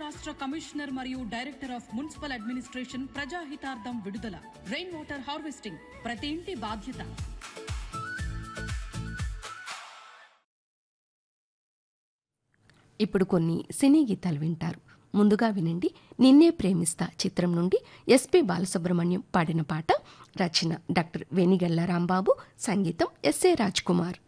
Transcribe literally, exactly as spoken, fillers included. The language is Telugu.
రాష్ట్ర కమిషనర్ మరియు డైరెక్టర్ ఆఫ్ మున్సిపల్ అడ్మినిస్ట్రేషన్ ప్రజాహితార్థం విడుదల. రెయిన్ వాటర్ హార్వెస్టింగ్ ప్రతి ఇంటి బాధ్యత. ఇప్పుడు కొన్ని సినీ గీతాలు వింటారు. ముందుగా వినండి నిన్నే ప్రేమిస్తా చిత్రం నుండి ఎస్పి బాలసుబ్రహ్మణ్యం పాడిన పాట. రచన డాక్టర్ వేణిగల్ల రాంబాబు, సంగీతం ఎస్ఏ రాజ్ కుమార్.